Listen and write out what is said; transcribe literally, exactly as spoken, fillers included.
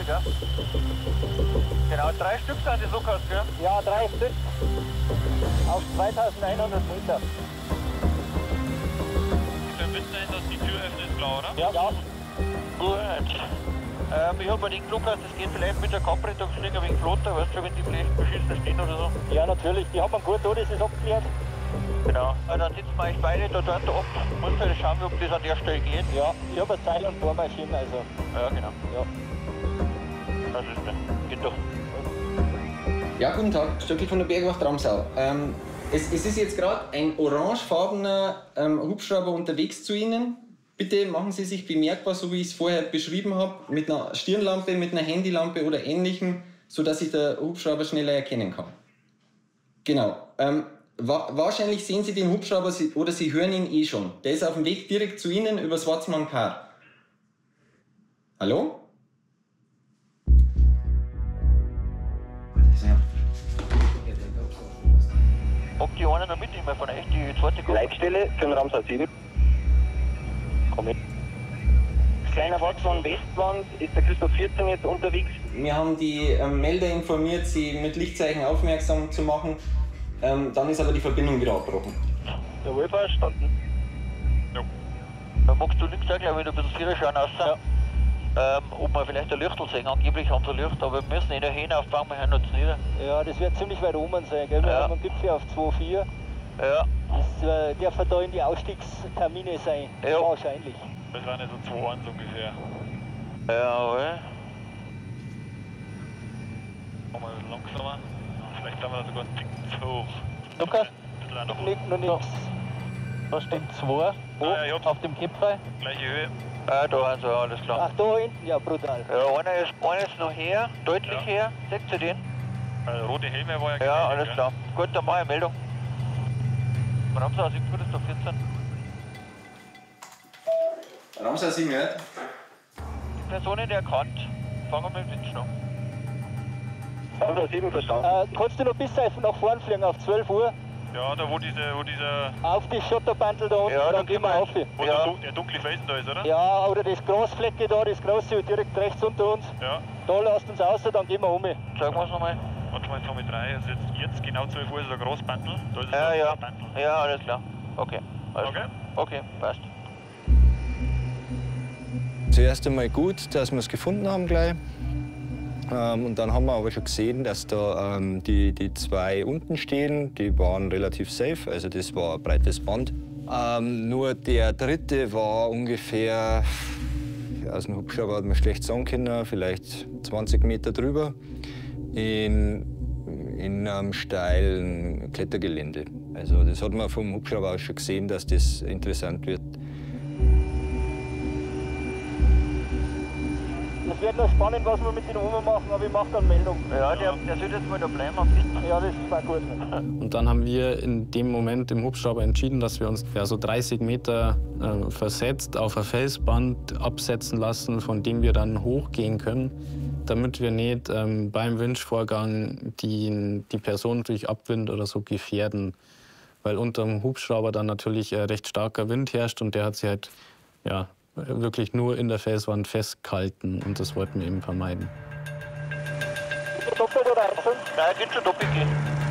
gell? Genau, drei Stück sind die Suckers, gell? Ja, drei Stück. Auf zweitausendeinhundert Meter. Der Wind sein, dass die Tür öffnet, klar, oder? Ja, ja. Gut. Ähm, ich hab bei den Lukas, das geht vielleicht mit der Kampfrettung ein wenig flotter, weißt du, wenn die vielleicht beschissen stehen oder so. Ja, natürlich. Die hat man gut da, das ist abgeklärt. Genau. Ja, dann sitzen wir eigentlich beide da dort ab. Muss halt schauen, ob das an der Stelle geht. Ja, ich habe ein Seil und Bohrmaschine, also. Ja, genau. Ja. Das ist der. Geht doch. Ja, guten Tag, Stöckl von der Bergwacht Ramsau. Ähm, es, es ist jetzt gerade ein orangefarbener ähm, Hubschrauber unterwegs zu Ihnen. Bitte machen Sie sich bemerkbar, so wie ich es vorher beschrieben habe, mit einer Stirnlampe, mit einer Handylampe oder Ähnlichem, sodass sich der Hubschrauber schneller erkennen kann. Genau. Ähm, wa wahrscheinlich sehen Sie den Hubschrauber oder Sie hören ihn eh schon. Der ist auf dem Weg direkt zu Ihnen über Schwarzmann-Kar. Hallo? Ob die einen noch mitnehmen von euch, die zweite Gruppe? Leitstelle für den Ramsau sieben. Komm mit. Kleiner Wachsmann Westwand, ist der Christoph vierzehn jetzt unterwegs? Wir haben die ähm, Melder informiert, sie mit Lichtzeichen aufmerksam zu machen. Ähm, dann ist aber die Verbindung wieder abgebrochen. Jawohl, verstanden. Ja. Dann magst du links auch gleich wieder ein bisschen Vierer schauen aus. Ja. Ähm, ob wir vielleicht ein Lichtel sehen, angeblich haben sie ein Licht, aber wir müssen in der Hähne aufbauen, wir hören uns nieder. Ja, das wird ziemlich weit oben sein, gell? Wir Ja. haben einen Gipfel auf zwei Komma vier. Ja. Das äh, darf da in die Ausstiegskabine sein, Ja. wahrscheinlich. Das waren ja so zwei eins ungefähr. Jawohl. Machen wir ein bisschen langsamer. Vielleicht haben wir da sogar einen Tick zu hoch. Lukas, Bisschen noch nach nicht, noch nichts. Da steht zwei Ah, ja, ich hab's. auf dem Gipfel. Gleiche Höhe. Ah, da haben sie, alles klar. Ach, da hinten, ja, brutal. Ja, einer ist, einer ist noch her, deutlich Ja. her. Seht ihr den? Also, rote Helme war ja Ja, gleich, alles gell? klar. Gut, dann mache ich eine Meldung. Ramsau, sieben ist doch vierzehn. Ramsau sieben, ja? Die Person nicht erkannt. Fangen wir mit dem Wünschen an. Ramsau sieben verstanden. Äh, kannst du noch bis nach vorn fliegen, auf zwölf Uhr? Ja, da wo, diese, wo dieser, Auf die Schotterbandel da unten, Ja, da dann gehen wir gehen auf. wir. wo Ja. der, dun- der dunkle Felsen da ist, oder? Ja, oder das Großflecke da, das große direkt rechts unter uns. Ja. Da lasst uns raus, dann gehen wir um. Sagen wir es nochmal. Warte mal, jetzt haben wir drei. Also jetzt, jetzt genau zwölf Uhr ist ein Großbandel. Da ist es Ja, ein ja. Bandel. Ja, alles klar. Okay. Alles Okay. klar. Okay, passt. Zuerst einmal gut, dass wir es gefunden haben gleich. Ähm, und dann haben wir aber schon gesehen, dass da ähm, die, die zwei unten stehen, die waren relativ safe, also das war ein breites Band. Ähm, nur der dritte war ungefähr, aus dem Hubschrauber hat man schlecht sagen können, vielleicht zwanzig Meter drüber, in, in einem steilen Klettergelände. Also das hat man vom Hubschrauber aus schon gesehen, dass das interessant wird. Es wird noch spannend, was wir mit den Uhren machen, aber ich mache dann Meldung. Ja, der, der soll jetzt mal da bleiben. Ja, das war gut. Und dann haben wir in dem Moment im Hubschrauber entschieden, dass wir uns ja, so dreißig Meter äh, versetzt auf ein Felsband absetzen lassen, von dem wir dann hochgehen können, damit wir nicht ähm, beim Winchvorgang die, die Person durch Abwind oder so gefährden. Weil unter dem Hubschrauber dann natürlich äh, recht starker Wind herrscht und der hat sie halt ja, wirklich nur in der Felswand festgehalten und das wollten wir eben vermeiden. Doppelt oder einzeln? Nein, geht schon doppelt gehen.